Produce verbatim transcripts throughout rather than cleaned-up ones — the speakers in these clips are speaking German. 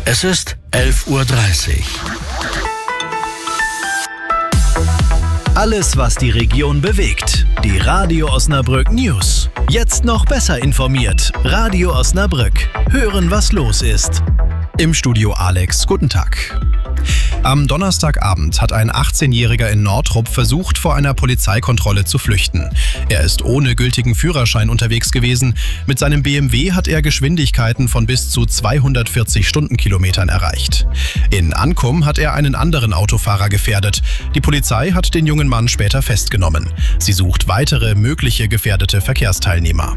Es ist elf Uhr dreißig. Alles, was die Region bewegt. Die Radio Osnabrück News. Jetzt noch besser informiert. Radio Osnabrück. Hören, was los ist. Im Studio Alex, guten Tag. Am Donnerstagabend hat ein achtzehnjähriger in Nordrup versucht, vor einer Polizeikontrolle zu flüchten. Er ist ohne gültigen Führerschein unterwegs gewesen. Mit seinem B M W hat er Geschwindigkeiten von bis zu zweihundertvierzig Stundenkilometern erreicht. In Ankum hat er einen anderen Autofahrer gefährdet. Die Polizei hat den jungen Mann später festgenommen. Sie sucht weitere mögliche gefährdete Verkehrsteilnehmer.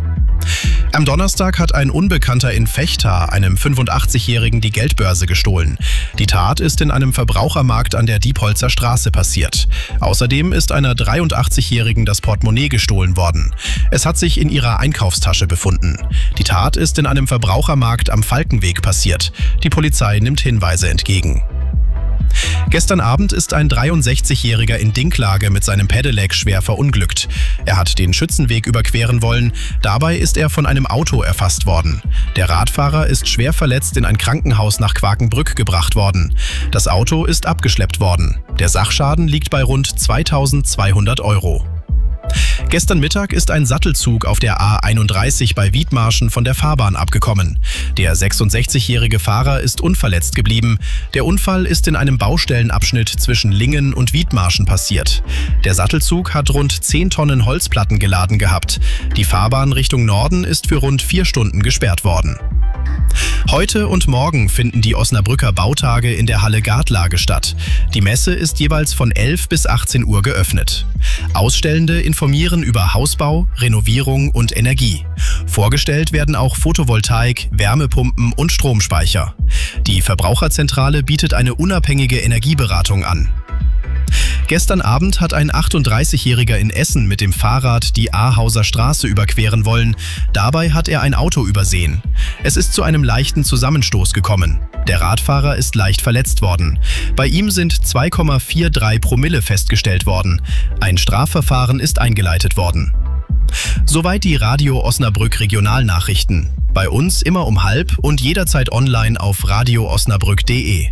Am Donnerstag hat ein Unbekannter in Vechta einem fünfundachtzigjährigen die Geldbörse gestohlen. Die Tat ist in einem Verbrauchermarkt an der Diepholzer Straße passiert. Außerdem ist einer dreiundachtzigjährigen das Portemonnaie gestohlen worden. Es hat sich in ihrer Einkaufstasche befunden. Die Tat ist in einem Verbrauchermarkt am Falkenweg passiert. Die Polizei nimmt Hinweise entgegen. Gestern Abend ist ein dreiundsechzigjähriger in Dinklage mit seinem Pedelec schwer verunglückt. Er hat den Schützenweg überqueren wollen. Dabei ist er von einem Auto erfasst worden. Der Radfahrer ist schwer verletzt in ein Krankenhaus nach Quakenbrück gebracht worden. Das Auto ist abgeschleppt worden. Der Sachschaden liegt bei rund zweitausendzweihundert Euro. Gestern Mittag ist ein Sattelzug auf der A einunddreißig bei Wiedmarschen von der Fahrbahn abgekommen. Der sechsundsechzigjährige Fahrer ist unverletzt geblieben. Der Unfall ist in einem Baustellenabschnitt zwischen Lingen und Wiedmarschen passiert. Der Sattelzug hat rund zehn Tonnen Holzplatten geladen gehabt. Die Fahrbahn Richtung Norden ist für rund vier Stunden gesperrt worden. Heute und morgen finden die Osnabrücker Bautage in der Halle Gartlage statt. Die Messe ist jeweils von elf bis achtzehn Uhr geöffnet. Ausstellende informieren über Hausbau, Renovierung und Energie. Vorgestellt werden auch Photovoltaik, Wärmepumpen und Stromspeicher. Die Verbraucherzentrale bietet eine unabhängige Energieberatung an. Gestern Abend hat ein achtunddreißigjähriger in Essen mit dem Fahrrad die Ahauser Straße überqueren wollen. Dabei hat er ein Auto übersehen. Es ist zu einem leichten Zusammenstoß gekommen. Der Radfahrer ist leicht verletzt worden. Bei ihm sind zwei Komma dreiundvierzig Promille festgestellt worden. Ein Strafverfahren ist eingeleitet worden. Soweit die Radio Osnabrück Regionalnachrichten. Bei uns immer um halb und jederzeit online auf radio osnabrück punkt de.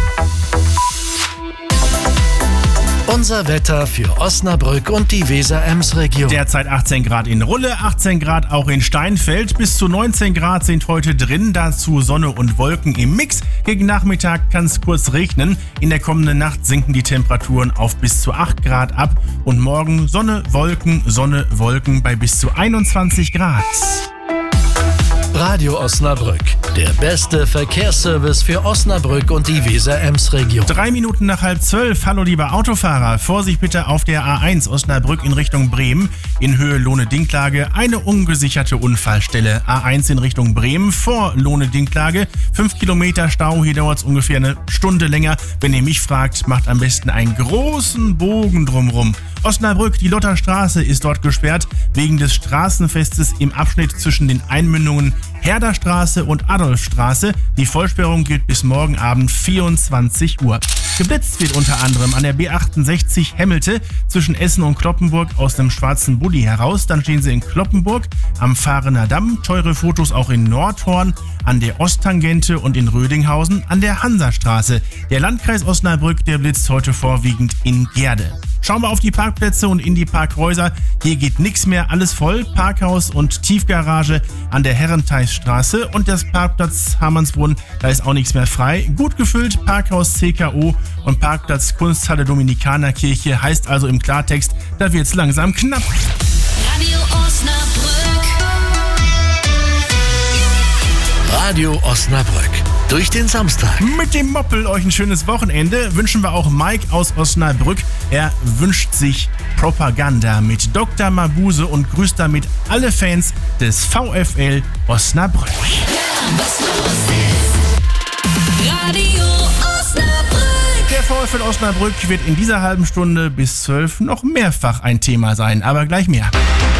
Unser Wetter für Osnabrück und die Weser-Ems-Region. Derzeit achtzehn Grad in Rulle, achtzehn Grad auch in Steinfeld. Bis zu neunzehn Grad sind heute drin, dazu Sonne und Wolken im Mix. Gegen Nachmittag kann es kurz regnen. In der kommenden Nacht sinken die Temperaturen auf bis zu acht Grad ab. Und morgen Sonne, Wolken, Sonne, Wolken bei bis zu einundzwanzig Grad. Radio Osnabrück, der beste Verkehrsservice für Osnabrück und die Weser-Ems-Region. Drei Minuten nach halb zwölf. Hallo lieber Autofahrer. Vorsicht bitte auf der A eins Osnabrück in Richtung Bremen. In Höhe Lohne-Dinklage eine ungesicherte Unfallstelle. A eins in Richtung Bremen vor Lohne-Dinklage. Fünf Kilometer Stau. Hier dauert es ungefähr eine Stunde länger. Wenn ihr mich fragt, macht am besten einen großen Bogen drumrum. Osnabrück, die Lotterstraße ist dort gesperrt wegen des Straßenfestes im Abschnitt zwischen den Einmündungen Herderstraße und Adolfstraße. Die Vollsperrung gilt bis morgen Abend vierundzwanzig Uhr. Geblitzt wird unter anderem an der B achtundsechzig Hemmelte zwischen Essen und Cloppenburg aus dem schwarzen Bulli heraus. Dann stehen sie in Cloppenburg am Fahrener Damm. Teure Fotos auch in Nordhorn, an der Osttangente und in Rödinghausen an der Hansastraße. Der Landkreis Osnabrück, der blitzt heute vorwiegend in Gerde. Schauen wir auf die Parkplätze und in die Parkhäuser. Hier geht nichts mehr, alles voll. Parkhaus und Tiefgarage an der Herrentheisstraße und das Parkplatz Hamannsbrunn, da ist auch nichts mehr frei. Gut gefüllt, Parkhaus C K O und Parkplatz Kunsthalle Dominikanerkirche, heißt also im Klartext, da wird's langsam knapp. Radio Osnabrück. Radio Osnabrück. Durch den Samstag. Mit dem Moppel euch ein schönes Wochenende wünschen wir auch Mike aus Osnabrück. Er wünscht sich Propaganda mit Doktor Mabuse und grüßt damit alle Fans des VfL Osnabrück. Was los ist. Radio Osnabrück. Der VfL Osnabrück wird in dieser halben Stunde bis zwölf noch mehrfach ein Thema sein, aber gleich mehr.